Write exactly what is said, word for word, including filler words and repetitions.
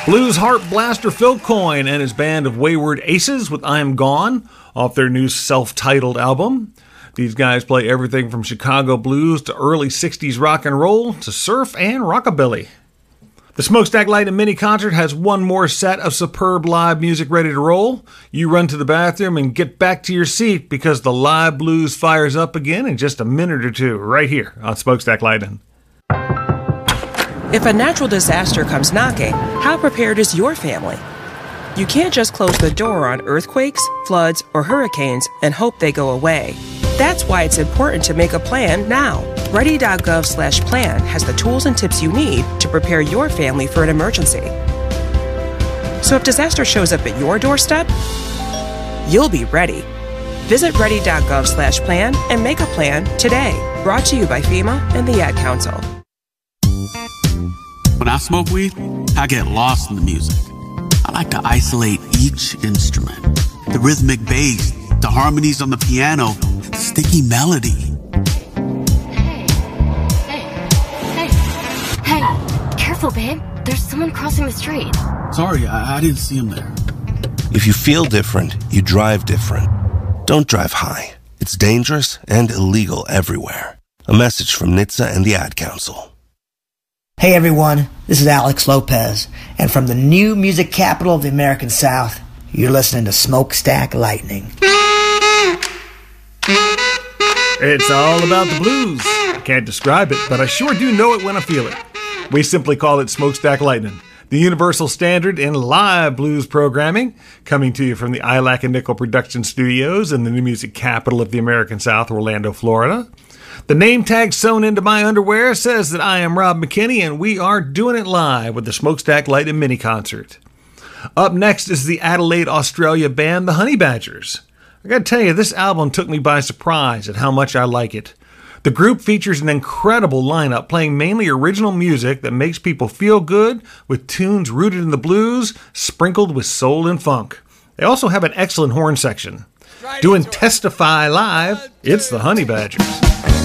Blues Heart Blaster Phil Coyne and his band of Wayward Aces with I'm Gone off their new self-titled album. These guys play everything from Chicago blues to early sixties rock and roll to surf and rockabilly. The Smokestack Lightning mini concert has one more set of superb live music ready to roll. You run to the bathroom and get back to your seat because the live blues fires up again in just a minute or two right here on Smokestack Lightning. If a natural disaster comes knocking, how prepared is your family? You can't just close the door on earthquakes, floods, or hurricanes and hope they go away. That's why it's important to make a plan now. Ready.gov slash plan has the tools and tips you need to prepare your family for an emergency. So if disaster shows up at your doorstep, you'll be ready. Visit ready.gov slash plan and make a plan today. Brought to you by FEMA and the Ad Council. When I smoke weed, I get lost in the music. I like to isolate each instrument. The rhythmic bass, the harmonies on the piano, the sticky melody. Hey, hey, hey, hey, careful, babe. There's someone crossing the street. Sorry, I, I didn't see him there. If you feel different, you drive different. Don't drive high. It's dangerous and illegal everywhere. A message from N H T S A and the Ad Council. Hey everyone, this is Alex Lopez, and from the new music capital of the American South, you're listening to Smokestack Lightning. It's all about the blues. I can't describe it, but I sure do know it when I feel it. We simply call it Smokestack Lightning, the universal standard in live blues programming, coming to you from the I L A C and Nickel Production Studios in the new music capital of the American South, Orlando, Florida. The name tag sewn into my underwear says that I am Rob McKinney, and we are doing it live with the Smokestack Lightning mini concert. Up next is the Adelaide, Australia band, the Honey Badgers. I gotta tell you, this album took me by surprise at how much I like it. The group features an incredible lineup, playing mainly original music that makes people feel good, with tunes rooted in the blues, sprinkled with soul and funk. They also have an excellent horn section. Doing Testify live, it's the Honey Badgers.